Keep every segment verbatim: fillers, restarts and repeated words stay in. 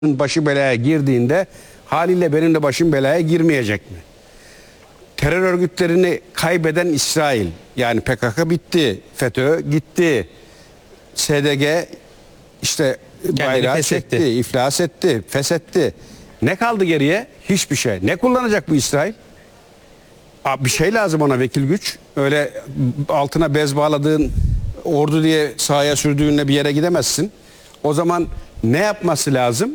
başı belaya girdiğinde haliyle benim de başım belaya girmeyecek mi? Terör örgütlerini kaybeden İsrail, yani P K K bitti, FETÖ gitti, S D G işte bayrağı çekti, iflas etti, feshetti. Ne kaldı geriye? Hiçbir şey. Ne kullanacak bu İsrail? Bir şey lazım ona, vekil güç. Öyle altına bez bağladığın ordu diye sahaya sürdüğünle bir yere gidemezsin. O zaman ne yapması lazım?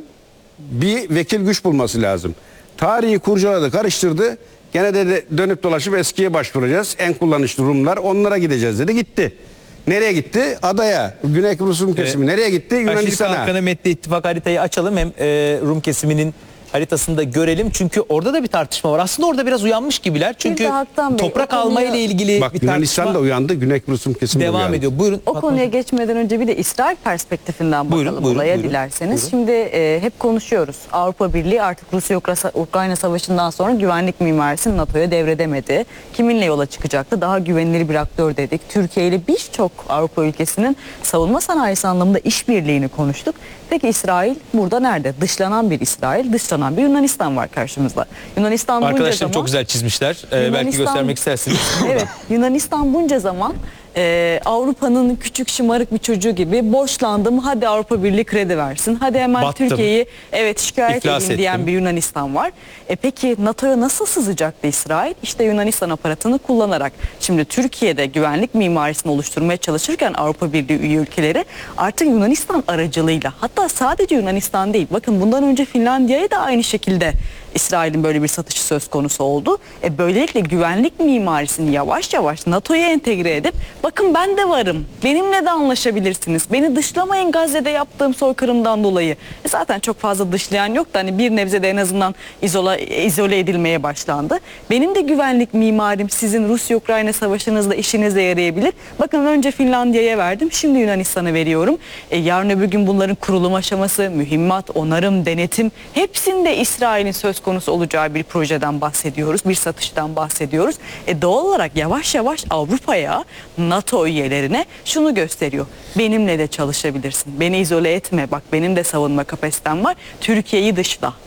Bir vekil güç bulması lazım. Tarihi kurcaladı, karıştırdı. Gene de dönüp dolaşıp eskiye başvuracağız. En kullanışlı Rumlar, onlara gideceğiz dedi. Gitti. Nereye gitti? Adaya. Güney Kıbrıs Rum kesimi. Evet. Nereye gitti? Yunanistan'a. Kalkanı metni ittifak haritayı açalım. Hem e, Rum kesiminin haritasını da görelim. Çünkü orada da bir tartışma var. Aslında orada biraz uyanmış gibiler. Çünkü toprak alma ile ilgili Bak, bir Yunanistan tartışma da uyandı. Güney Kıbrıs Rum kesimi devam uyandı. ediyor. Buyurun. O konuya geçmeden önce bir de İsrail perspektifinden bakalım buyurun, buyurun, olaya buyurun, dilerseniz. buyurun. Şimdi e, hep konuşuyoruz. Avrupa Birliği artık Rusya-Ukrayna Savaşı'ndan sonra güvenlik mimarisini NATO'ya devredemedi. Kiminle yola çıkacaktı? Daha güvenilir bir aktör dedik. Türkiye ile birçok Avrupa ülkesinin savunma sanayisi anlamında işbirliğini konuştuk. Peki İsrail burada nerede? Dışlanan bir İsrail, dışlanan bir Yunanistan var karşımızda. Yunanistan bunca Arkadaşlarım zaman, çok güzel çizmişler. Ee, belki göstermek istersiniz. Evet, Yunanistan bunca zaman e, Avrupa'nın küçük şımarık bir çocuğu gibi borçlandım. Hadi Avrupa Birliği kredi versin. Hadi hemen Battım. Türkiye'yi evet şikayet İflas edeyim diyen ettim. bir Yunanistan var. E peki NATO'ya nasıl sızacaktı İsrail? İşte Yunanistan aparatını kullanarak. Şimdi Türkiye'de güvenlik mimarisini oluşturmaya çalışırken Avrupa Birliği üye ülkeleri artık Yunanistan aracılığıyla, hatta sadece Yunanistan değil, bakın bundan önce Finlandiya'ya da aynı şekilde İsrail'in böyle bir satışı söz konusu oldu. E böylelikle güvenlik mimarisini yavaş yavaş NATO'ya entegre edip bakın ben de varım, benimle de anlaşabilirsiniz, beni dışlamayın Gazze'de yaptığım soykırımdan dolayı. E zaten çok fazla dışlayan yok da hani bir nebze de en azından izola, izole edilmeye başlandı. Benim de güvenlik mimarim sizin Rusya-Ukrayna savaşınızda işinize yarayabilir. Bakın önce Finlandiya'ya verdim, şimdi Yunanistan'a veriyorum. E yarın öbür gün bunların kurulum aşaması, mühimmat, onarım, denetim hepsinde İsrail'in söz konusu olacağı bir projeden bahsediyoruz, bir satıştan bahsediyoruz. E doğal olarak yavaş yavaş Avrupa'ya, NATO üyelerine şunu gösteriyor. Benimle de çalışabilirsin, beni izole etme, bak benim de savunma kapasitem var, Türkiye'yi dışla.